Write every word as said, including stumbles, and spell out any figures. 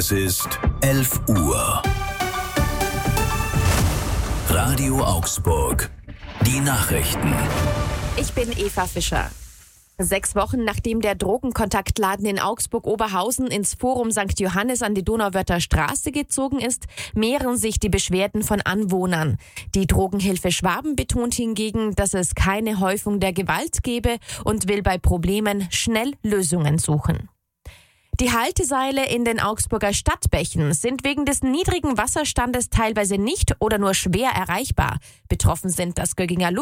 Es ist elf Uhr. Radio Augsburg. Die Nachrichten. Ich bin Eva Fischer. Sechs Wochen nachdem der Drogenkontaktladen in Augsburg-Oberhausen ins Forum Sankt Johannes an die Donauwörther Straße gezogen ist, mehren sich die Beschwerden von Anwohnern. Die Drogenhilfe Schwaben betont hingegen, dass es keine Häufung der Gewalt gebe und will bei Problemen schnell Lösungen suchen. Die Halteseile in den Augsburger Stadtbächen sind wegen des niedrigen Wasserstandes teilweise nicht oder nur schwer erreichbar. Betroffen sind das Gögginger